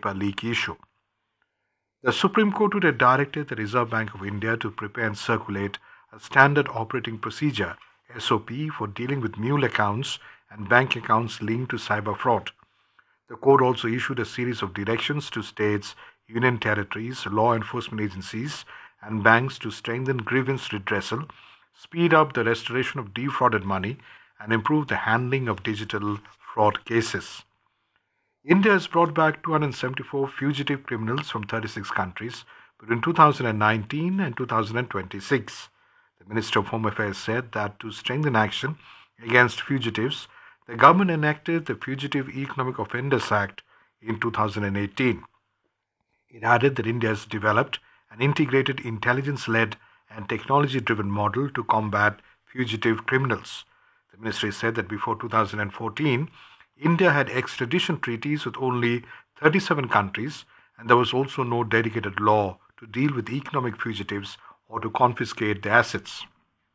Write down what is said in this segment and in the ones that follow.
paper leak issue. The Supreme Court today directed the Reserve Bank of India to prepare and circulate a standard operating procedure (SOP) for dealing with mule accounts and bank accounts linked to cyber fraud. The court also issued a series of directions to states, union territories, law enforcement agencies, and banks to strengthen grievance redressal, speed up the restoration of defrauded money, and improve the handling of digital fraud cases. India has brought back 274 fugitive criminals from 36 countries between 2019 and 2026. The Minister of Home Affairs said that to strengthen action against fugitives, the government enacted the Fugitive Economic Offenders Act in 2018. It added that India has developed an integrated intelligence led and technology driven model to combat fugitive criminals. The ministry said that before 2014, India had extradition treaties with only 37 countries, and there was also no dedicated law to deal with economic fugitives or to confiscate their assets.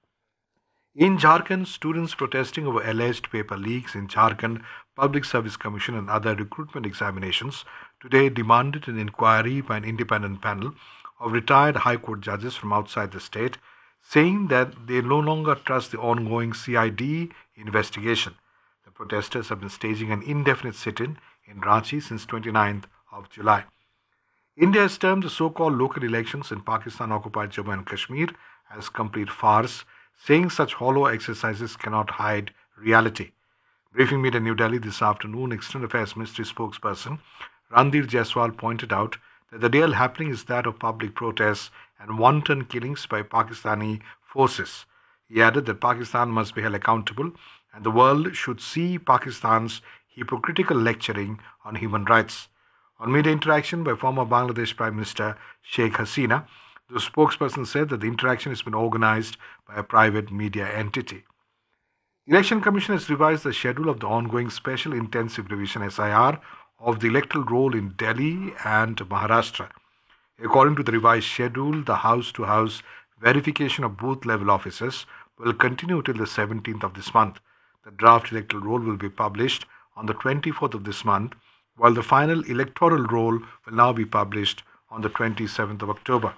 In Jharkhand, students protesting over alleged paper leaks in Jharkhand Public Service Commission and other recruitment examinations today demanded an inquiry by an independent panel of retired High Court judges from outside the state, saying that they no longer trust the ongoing CID investigation. The protesters have been staging an indefinite sit-in in Ranchi since 29th of July. India has termed the so-called local elections in Pakistan-occupied Jammu and Kashmir as complete farce, saying such hollow exercises cannot hide reality. Briefing meet in New Delhi this afternoon, External Affairs Ministry spokesperson Randir Jaiswal pointed out that the real happening is that of public protests and wanton killings by Pakistani forces. He added that Pakistan must be held accountable and the world should see Pakistan's hypocritical lecturing on human rights. On media interaction by former Bangladesh Prime Minister Sheikh Hasina, the spokesperson said that the interaction has been organized by a private media entity. The Election Commission has revised the schedule of the ongoing Special Intensive Revision (SIR) of the electoral roll in Delhi and Maharashtra. According to the revised schedule, the house-to-house verification of booth-level officers will continue till the 17th of this month. The draft electoral roll will be published on the 24th of this month, while the final electoral roll will now be published on the 27th of October.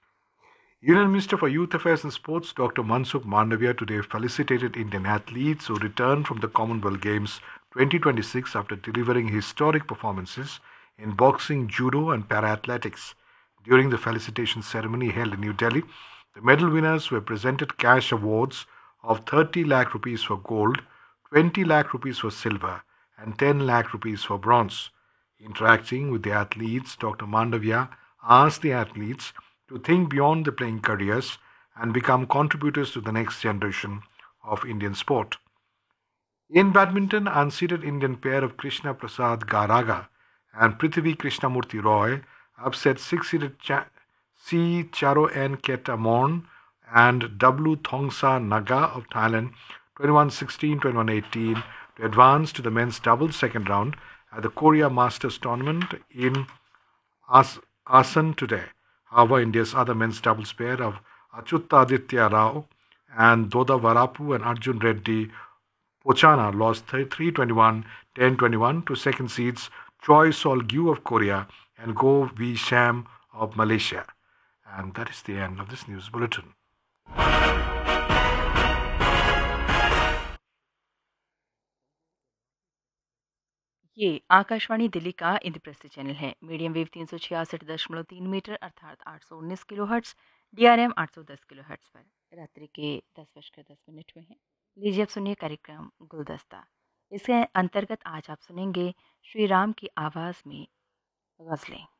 Union Minister for Youth Affairs and Sports Dr. Mansukh Mandavia today felicitated Indian athletes who returned from the Commonwealth Games 2026 after delivering historic performances in boxing, judo and para-athletics. During the felicitation ceremony held in New Delhi, the medal winners were presented cash awards of 30 lakh rupees for gold, 20 lakh rupees for silver and 10 lakh rupees for bronze. Interacting with the athletes, Dr. Mandavia asked the athletes to think beyond their playing careers and become contributors to the next generation of Indian sport. In badminton, unseeded Indian pair of Krishna Prasad Garaga and Prithvi Krishnamurti Roy upset six-seeded C. Charo N. Ketamon and W. Thongsa Naga of Thailand 21-16, 21-18 to advance to the men's doubles second round at the Korea Masters tournament in Asan today. However, India's other men's doubles pair of Achyutaditya Rao and Doda Varapu and Arjun Reddy Pochana lost 3-21, 10-21 to second seeds Choi Sol Gyu of Korea and Go V Sham of Malaysia. And that is the end of this news bulletin. ये आकाशवाणी दिल्ली का Indraprastha channel है। Medium wave 366.3 metre अर्थात 819 kilohertz, DRM 810 kilohertz पर रात्रि के 10:10 हुए हैं। लीजिए अब सुनिए कार्यक्रम गुलदस्ता। इसके अंतर्गत आज आप सुनेंगे श्री राम की आवाज़ में गज़लें।